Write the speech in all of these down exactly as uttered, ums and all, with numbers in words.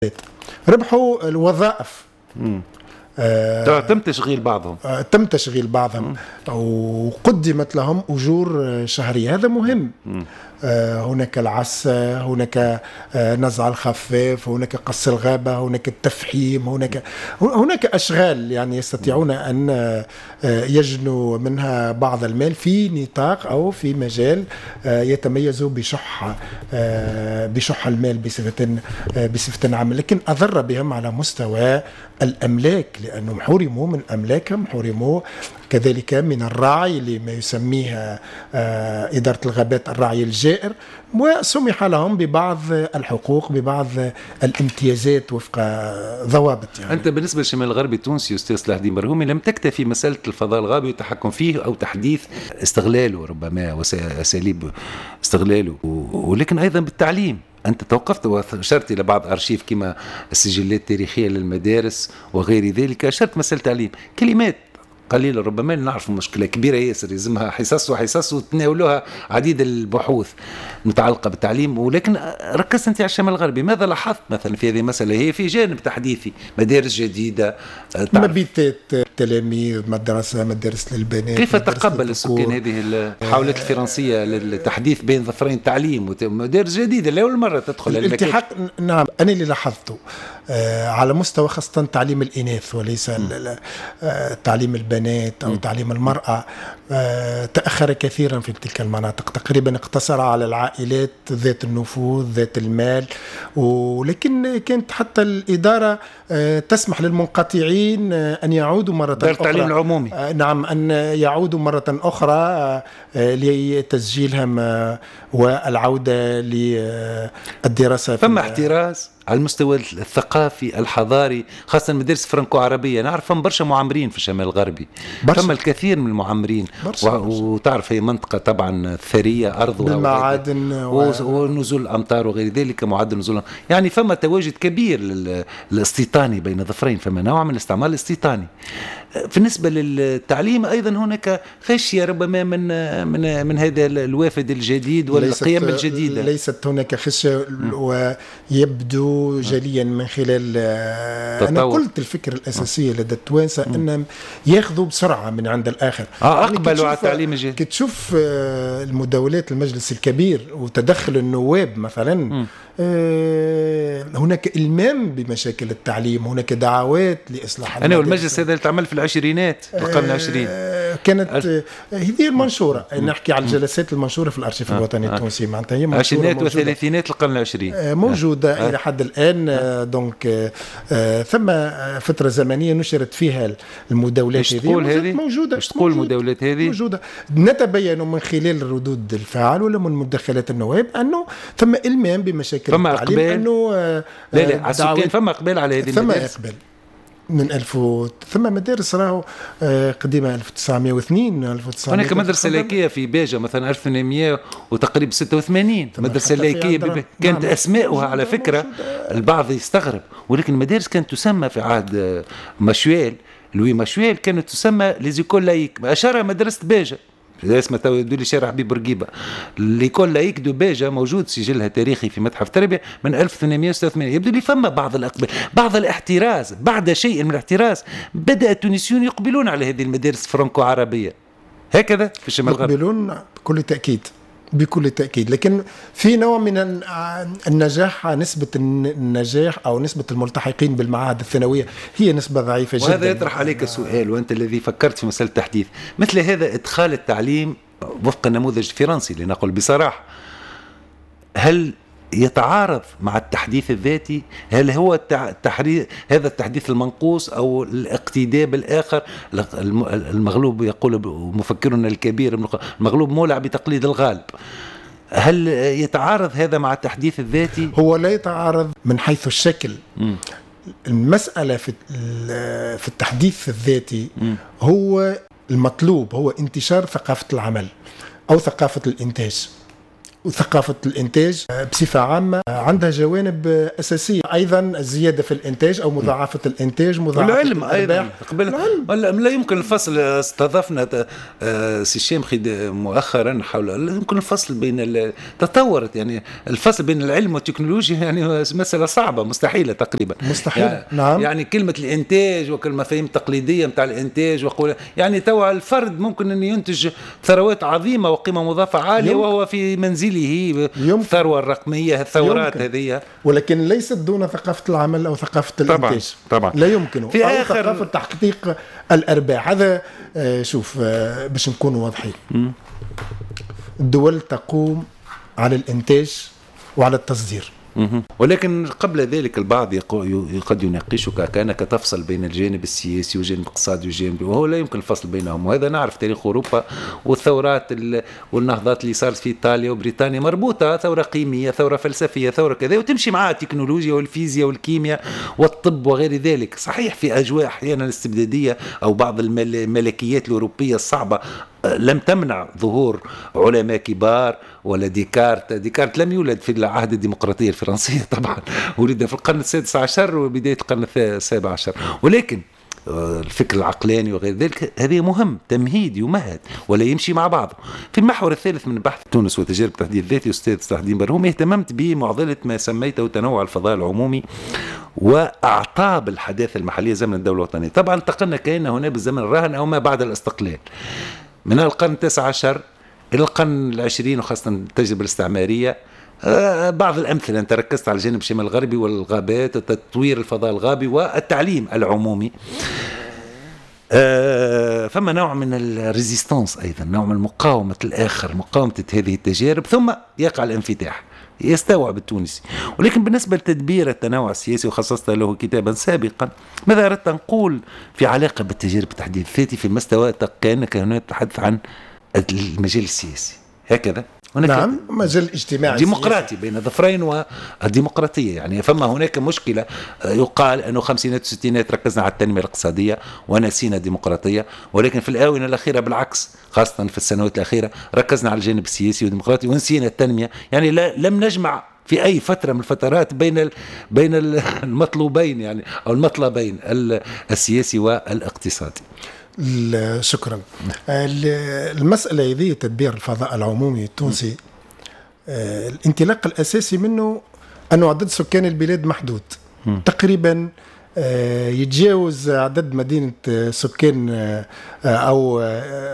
ربحوا الوظائف. آه تم تشغيل بعضهم آه تم تشغيل بعضهم وقدمت لهم أجور شهرية. هذا مهم. آه هناك العسة، هناك آه نزع الخفاف، هناك قص الغابة، هناك التفحيم، هناك هناك أشغال يعني يستطيعون أن آه يجنوا منها بعض المال في نطاق أو في مجال آه يتميزوا بشح آه بشح المال بصفة آه بصفة عامة. لكن أضر بهم على مستوى الأملاك، لأنهم حرموا من أملاكهم، حرموا كذلك من الرعي لما يسميه آه إدارة الغابات الرعي الجائر، وسمح لهم ببعض الحقوق، ببعض الامتيازات وفق ضوابط. يعني أنت بالنسبة للشمال الغربي التونسي أستاذ صلاح الدين برهومي لم تكتفي مسألة الفضاء الغابي والتحكم فيه أو تحديث استغلاله ربما وأساليب استغلاله، ولكن أيضا بالتعليم. أنت توقفت وأشرت إلى بعض أرشيف كما السجلات التاريخية للمدارس وغير ذلك، أشرت مسألة تعليم كلمات قليلة ربما نعرف مشكلة كبيرة ياسر يلزمها حصص وحصص وتناولوها عديد البحوث متعلقة بالتعليم. ولكن ركزت أنت على الشمال الغربي، ماذا لاحظت مثلا في هذه المسألة؟ هي في جانب تحديثي، مدارس جديدة، مبيتات تلاميذ، مدرسة مدارس للبنات. كيف تقبل السكان هذه الحاولات الفرنسية للتحديث بين ظفرين تعليم ومدارس جديدة لأول مرة تدخل الالتحاق؟ نعم، أنا اللي لاحظته آه على مستوى خاصة تعليم الإناث وليس آه تعليم البنات أو م. تعليم المرأة آه تأخر كثيرا في تلك المناطق، تقريبا اقتصر على العائلات ذات النفوذ ذات المال. ولكن كانت حتى الإدارة آه تسمح للمنقطعين آه أن يعودوا مرة أخرى، التعليم العمومي. آه نعم، أن يعودوا مرة أخرى آه لتسجيلهم آه والعودة للدراسة. فما احتراز على المستوى الثقافي الحضاري، خاصة المدارس الفرنكو عربية. نعرف فما برشا معمرين في الشمال الغربي، فما الكثير من المعمرين برشا و... برشا. وتعرف هي منطقة طبعا ثرية، أرض بالمعادن و... ونزول الأمطار وغير ذلك، معدل نزول، يعني فما تواجد كبير للاستيطاني بين الظفرين، فما نوع من الاستعمال الاستيطاني. بالنسبة للتعليم أيضا هناك خشية ربما من من من هذا الوافد الجديد والقيم الجديدة. ليست هناك خشية، ويبدو جليا من خلال أنا قلت الفكرة الأساسية لدى التوانسة أنهم يأخذوا بسرعة من عند الآخر. آه أقبلوا على التعليم الجديد. كتشوف المداولات المجلس الكبير وتدخل النواب مثلا م. هناك إلمام بمشاكل التعليم، هناك دعوات لإصلاح. أنا والمجلس هذا اللي تعمل في العشرينات في القرن العشرين كانت هذه المنشورة، نحكي على الجلسات المنشورة في الأرشيف الوطني التونسي، معناتها هي عشرينات وثلاثينات القرن العشرين موجودة أه. إلى حد الآن. أه. دونك أه ثم فترة زمنية نشرت فيها المداولات هذه موجودة. مش تقول المداولات هذه موجودة، نتبين من خلال ردود الفعل ولا من مداخلات النواب أنه ثم إلمام بمشاكل فما التعليم. أنه لا لا السكان فما إقبال على هذه المدارس. ثم إقبال من ألف و... ثم مدارس راهو قديمة ألف وتسعمائة واثنين ألف وتسعمائة. هناك مدرسة لايكية في باجة مثلا ألف وثمانمائة وتقريبا ستة وثمانين، مدرسة لايكية بب... كانت نعم. أسماؤها على فكرة البعض يستغرب، ولكن المدارس كانت تسمى في عهد مشوال لوي مشوال كانت تسمى ليزيكول لايك، أشارها مدرسة باجة اسمها تو دولي شارع حبيب بورقيبة. ليكول لايك دو باجة موجود سجلها تاريخي في متحف التربية من ألف وثمانمائة وستة وثمانين. يبدو لي فما بعض الأقبال، بعض الاحتراز، بعد شيء من الاحتراز بدأ التونسيون يقبلون على هذه المدارس الفرنكو عربية هكذا في الشمال الغربي. يقبلون بكل تأكيد بكل تأكيد، لكن في نوع من النجاح، نسبة النجاح أو نسبة الملتحقين بالمعاهد الثانوية هي نسبة ضعيفة جدا. وهذا يطرح عليك سؤال، وأنت الذي فكرت في مسألة التحديث، مثل هذا إدخال التعليم وفق النموذج الفرنسي لنقول بصراحة، هل يتعارض مع التحديث الذاتي؟ هل هو التحرير هذا التحديث المنقوص أو الاقتداء بالآخر؟ المغلوب يقول مفكرنا الكبير المغلوب مولع بتقليد الغالب. هل يتعارض هذا مع التحديث الذاتي؟ هو لا يتعارض من حيث الشكل. م. المسألة في في التحديث الذاتي م. هو المطلوب هو انتشار ثقافة العمل أو ثقافة الإنتاج. وثقافة الإنتاج بصفة عامة عندها جوانب أساسية، أيضا الزيادة في الإنتاج أو مضاعفة الإنتاج، مضاعفة العلم أيضا قبل لا يمكن الفصل. استضفنا سي الشامخي مؤخرا حول يمكن الفصل بين تطورت يعني الفصل بين العلم والتكنولوجيا يعني مسألة صعبة مستحيلة تقريبا مستحيل. يعني نعم. يعني كلمة الإنتاج وكلمة مفاهيم تقليدية متاع الإنتاج وقول يعني توا الفرد ممكن أن ينتج ثروات عظيمة وقيمة مضافة عالية يمكن. وهو في منزله الثروة الرقمية الثورات هذه، ولكن ليست دون ثقافة العمل أو ثقافة الإنتاج. طبعا طبعا لا يمكن في أو آخر ثقافة تحقيق الأرباح. هذا آه شوف آه باش نكون واضحين، الدول تقوم على الإنتاج وعلى التصدير، ولكن قبل ذلك البعض قد يناقشك كأنك تفصل بين الجانب السياسي والجانب الاقتصادي والجانب، وهو لا يمكن الفصل بينهم. وهذا نعرف تاريخ أوروبا والثورات والنهضات اللي صارت في إيطاليا وبريطانيا مربوطة، ثورة قيمية، ثورة فلسفية، ثورة كذا، وتمشي معها التكنولوجيا والفيزياء والكيمياء والطب وغير ذلك. صحيح في أجواء أحيانا استبدادية أو بعض الملكيات الأوروبية الصعبة لم تمنع ظهور علماء كبار، ولا ديكارت ديكارت لم يولد في العهد الديمقراطية الفرنسية طبعا، ولد في القرن السادس عشر وبداية القرن السابع عشر، ولكن الفكر العقلاني وغير ذلك هذه مهم، تمهيد يمهد ولا يمشي مع بعضه. في المحور الثالث من بحث تونس وتجارب التحديث الذاتي أستاذ صلاح الدين برهومي اهتممت بمعضلة ما سميته تنوع الفضاء العمومي وأعطاب الحداثة المحلية زمن الدولة الوطنية. طبعا انتقلنا كأن هنا بالزمن الراهن أو ما بعد الاستقلال من القرن التاسع عشر إلى القرن العشرين، وخاصة التجربة الاستعمارية. بعض الأمثلة أنت ركزت على الجانب الشمال الغربي والغابات وتطوير الفضاء الغابي والتعليم العمومي. فما نوع من الريزيستانس أيضا، نوع من مقاومة الآخر، مقاومة هذه التجارب، ثم يقع الانفتاح يستوعب التونسي. ولكن بالنسبة لتدبير التنوع السياسي وخصصت له كتابا سابقا، ماذا أردت أن نقول في علاقة بالتجارب التحديث الذاتي في المستوى كأنك هنا تتحدث عن المجال السياسي هكذا؟ نعم، مجال اجتماعي ديمقراطي بين ظفرين والديمقراطية. يعني فما هناك مشكلة، يقال أنه خمسينات وستينات ركزنا على التنمية الاقتصادية ونسينا الديمقراطية، ولكن في الآونة الأخيرة بالعكس، خاصة في السنوات الأخيرة ركزنا على الجانب السياسي والديمقراطي ونسينا التنمية. يعني لا لم نجمع في أي فترة من الفترات بين ال بين المطلوبين يعني أو المطلبين السياسي والاقتصادي. شكرا. المسألة هذه تدبير الفضاء العمومي التونسي، الانطلاق الأساسي منه أنه عدد سكان البلاد محدود، تقريبا يتجاوز عدد مدينة سكان أو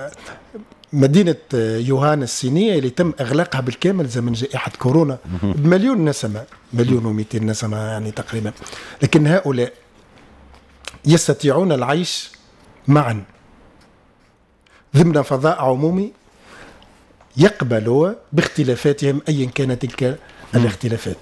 مدينة يوهان الصينية اللي تم إغلاقها بالكامل زمن جائحة كورونا بمليون نسمة، مليون ومئتين نسمة يعني تقريبا. لكن هؤلاء يستطيعون العيش معا ضمن فضاء عمومي يقبل باختلافاتهم أيا كانت تلك الاختلافات.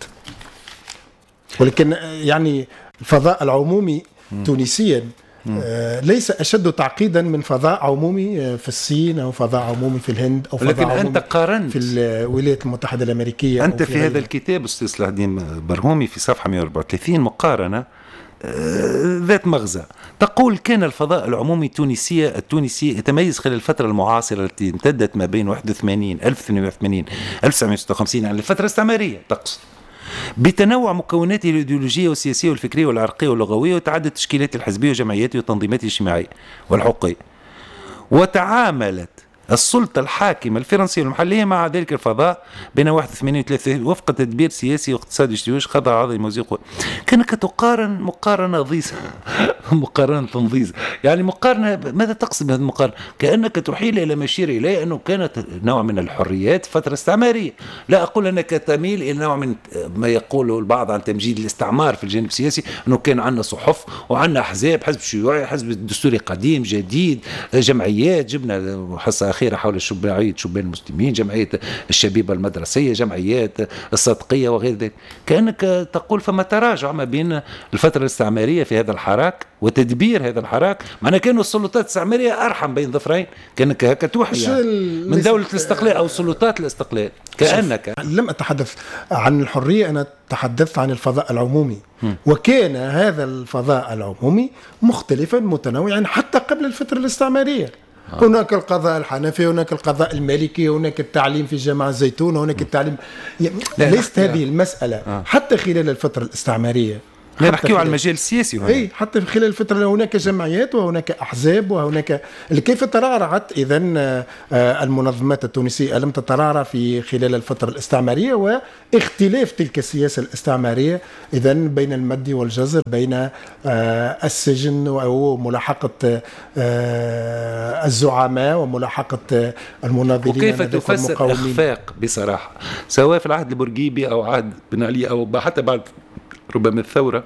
ولكن يعني الفضاء العمومي تونسيا آه ليس أشد تعقيدا من فضاء عمومي في الصين أو فضاء عمومي في الهند أو فضاء عمومي أنت قارنت في الولايات المتحدة الأمريكية. أنت في, في هذا الكتاب أستاذ صلاح الدين برهومي في صفحة مئة وأربعة وثلاثين مقارنة ذات مغزى، تقول كان الفضاء العمومي التونسي التونسي يتميز خلال الفترة المعاصرة التي امتدت ما بين واحد وثمانين ألف وثمانمئة وثمانين ألف وتسعمئة وستة وخمسين يعني الفترة الاستعمارية تقصد، بتنوع مكوناته الإيديولوجية والسياسية والفكرية والعرقية واللغوية وتعدد تشكيلات الحزبية وجمعياته والتنظيمات الاجتماعية والحقوقية. وتعاملت السلطة الحاكمة الفرنسية والمحلية مع ذلك الفضاء بين واحد وثمانين وثلاثين وفق تدبير سياسي واقتصادي واجتماعي خضع عظيم موزيق. كانك تقارن مقارنة ضيزة مقارنة ضيزة يعني مقارنة. ماذا تقصد بهذه المقارنة؟ كأنك تحيل إلى ما يشير إليه أنه كانت نوع من الحريات فترة استعمارية. لا أقول أنك تميل إلى نوع من ما يقوله البعض عن تمجيد الاستعمار في الجانب السياسي، أنه كان عندنا صحف وعندنا أحزاب، حزب شيوعي، حزب دستوري قديم جديد، جمعيات، جبنا حصة أخيرة حول الشبعية شبان المسلمين، جمعية الشبيبة المدرسية، جمعيات الصدقية وغير ذلك. كأنك تقول فما تراجع ما بين الفترة الاستعمارية في هذا الحراك وتدبير هذا الحراك، معنى كانوا السلطات الاستعمارية أرحم بين ظفرين، كأنك هكا توحي يعني من دولة الاستقلال أو سلطات الاستقلال. كأنك لم أتحدث عن الحرية، أنا تحدثت عن الفضاء العمومي، وكان هذا الفضاء العمومي مختلفا متنوعا حتى قبل الفترة الاستعمارية. آه. هناك القضاء الحنفي، هناك القضاء المالكي، هناك التعليم في جامعة الزيتون، هناك التعليم يعني ليست هذه المسألة آه. حتى خلال الفترة الاستعمارية. لا نحكيو على المجال السياسي هنا. اي حتى في خلال الفتره هناك جمعيات وهناك احزاب وهناك كيف ترعرعت اذا المنظمات التونسيه الم تترعرع في خلال الفتره الاستعماريه، واختلاف تلك السياسه الاستعماريه اذا بين المد والجزر، بين السجن وملاحقه الزعماء وملاحقه المناضلين. وكيف تفسر اخفاق بصراحه سواء في العهد البورقيبي او عهد بن علي او حتى بعد ربما الثورة،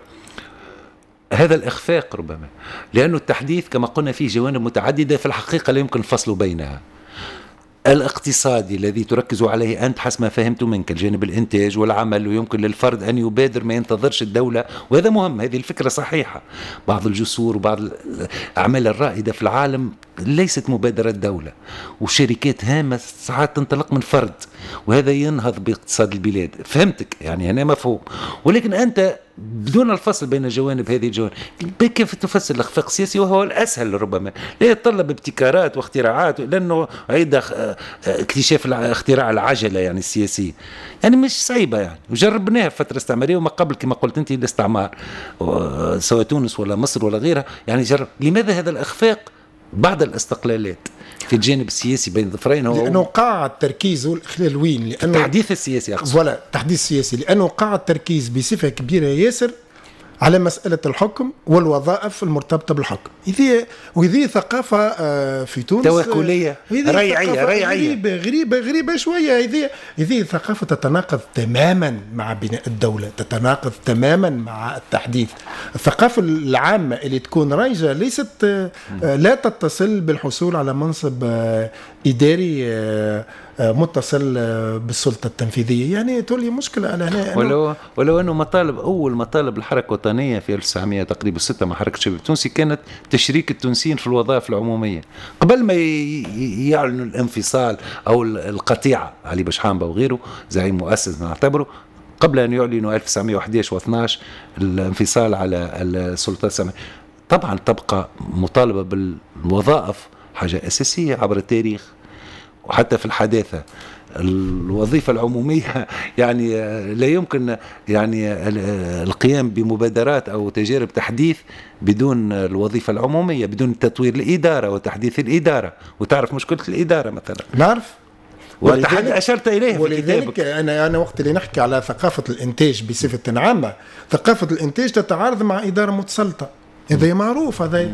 هذا الإخفاق ربما لأنه التحديث كما قلنا فيه جوانب متعددة في الحقيقة لا يمكن الفصل بينها. الاقتصادي الذي تركز عليه أنت حسب ما فهمت منك، الجانب الإنتاج والعمل، ويمكن للفرد أن يبادر ما ينتظرش الدولة، وهذا مهم، هذه الفكرة صحيحة. بعض الجسور وبعض الأعمال الرائدة في العالم ليست مبادرة دولة، وشركات هامة ساعات تنطلق من فرد، وهذا ينهض باقتصاد البلاد. فهمتك يعني هنا مفهوم، ولكن أنت بدون الفصل بين جوانب هذه الجوانب كيف تفسر الاخفاق السياسي وهو الاسهل ربما؟ لا يتطلب ابتكارات واختراعات، لانه عيد اكتشاف اختراع العجله يعني السياسيه، يعني مش صعيبه يعني، وجربناها في فتره استعماريه وما قبل كما قلت انت الاستعمار سواء تونس ولا مصر ولا غيرها يعني جرب. لماذا هذا الاخفاق بعد الاستقلالات في الجانب السياسي بين الظفرين؟ هو لانه قاع التركيز والخلال وين؟ لانه التحديث السياسي اقصد. ولا التحديث السياسي، لانه قاع التركيز بصفه كبيره ياسر على مسألة الحكم والوظائف المرتبطة بالحكم. هذه وهذه ثقافة في تونس توكلية ريعية ريعية غريبة غريبة غريبة شوية. هذه هذه ثقافة تتناقض تماما مع بناء الدولة، تتناقض تماما مع التحديث. الثقافة العامة اللي تكون رايجة ليست لا تتصل بالحصول على منصب إداري متصل بالسلطة التنفيذية، يعني تولي مشكلة. أنا هنا ولو ولو أنه مطالب أول مطالب الحركة الوطنية في ألف وتسعمائة تقريبا ستة مع حركة الشباب التونسي كانت تشريك التونسيين في الوظائف العمومية قبل ما يعلنوا الانفصال أو القطيعة. علي بشحامبة وغيره زعيم مؤسس نعتبره قبل أن يعلنوا ألف وتسعمائة وأحد عشر واثناشر الانفصال على السلطات السامية. طبعا تبقى مطالبة بالوظائف حاجة أساسية عبر التاريخ وحتى في الحداثة. الوظيفة العمومية يعني لا يمكن يعني القيام بمبادرات أو تجارب تحديث بدون الوظيفة العمومية، بدون تطوير الإدارة وتحديث الإدارة. وتعرف مشكلة الإدارة مثلا؟ نعرف، ولذلك أشرت إليه في كتابك. أنا أنا وقت اللي نحكي على ثقافة الإنتاج بصفة عامة، ثقافة الإنتاج تتعارض مع إدارة متسلطة، هذا معروف. هذا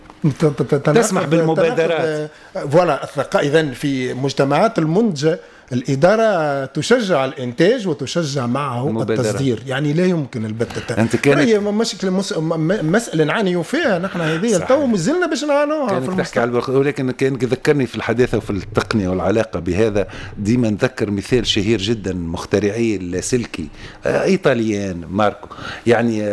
تسمح بالمبادرات. فوالا إذن في مجتمعات المنتجة الإدارة تشجع الإنتاج وتشجع معه مبادرة. التصدير، يعني لا يمكن البتة. أنت كانت هي مشكلة مس... مسألة نعاني فيها نحن، هذه تو مازلنا باش نعانوها في تحكي على الوقت. ولكن كان ذكرني في الحداثة وفي التقنية والعلاقة بهذا ديما نذكر مثال شهير جدا، مخترعي اللاسلكي إيطاليان ماركو، يعني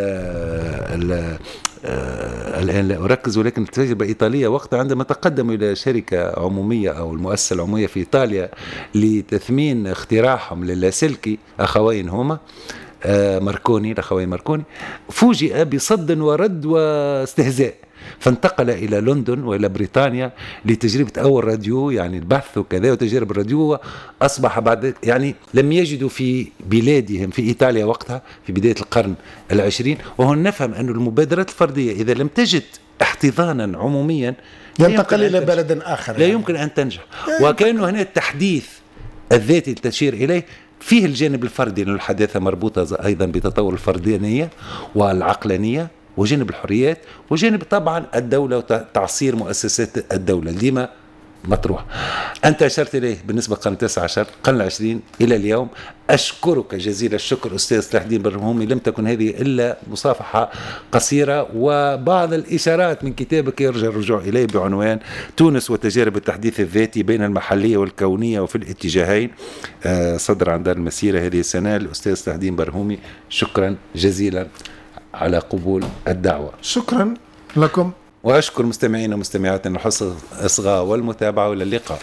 آه آه الآن لا أركز، ولكن التجربة إيطالية وقت عندما تقدموا إلى شركة عمومية أو المؤسسة العمومية في إيطاليا لتثمين اختراعهم للاسلكي، أخوين هما آه ماركوني، الأخوين ماركوني، فوجئ بصد ورد واستهزاء، فانتقل إلى لندن وإلى بريطانيا لتجربة أول راديو، يعني البحث وكذا وتجربة الراديو. أصبح بعد يعني لم يجدوا في بلادهم في إيطاليا وقتها في بداية القرن العشرين. وهنا نفهم أن المبادرات الفردية إذا لم تجد احتضانا عموميا ينتقل إلى بلد آخر، لا يعني. يمكن أن تنجح. وكأنه هنا التحديث الذاتي تشير إليه فيه الجانب الفردي، لأن الحداثة مربوطة أيضا بتطور الفردانية والعقلانية وجانب الحريات وجانب طبعا الدولة وتعصير مؤسسات الدولة ديما مطروح. أنت أشرت إليه بالنسبة للقرن التاسع عشر، القرن العشرين إلى اليوم. أشكرك جزيل الشكر أستاذ صلاح الدين برهومي. لم تكن هذه إلا مصافحة قصيرة وبعض الإشارات من كتابك يرجى الرجوع إليه بعنوان تونس وتجارب التحديث الذاتي بين المحلية والكونية وفي الاتجاهين، صدر عن دار المسيرة هذه السنة. الأستاذ صلاح الدين برهومي شكرا جزيلا على قبول الدعوة. شكرا لكم، وأشكر مستمعين ومستمعاتنا لحسن الإصغاء والمتابعة. والى اللقاء.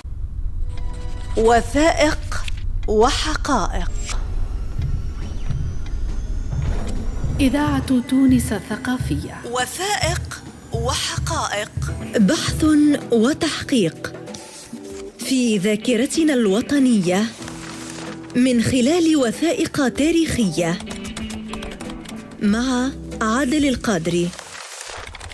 وثائق وحقائق. إذاعة تونس الثقافية. وثائق وحقائق. بحث وتحقيق في ذاكرتنا الوطنية من خلال وثائق تاريخية، مع عادل القادري.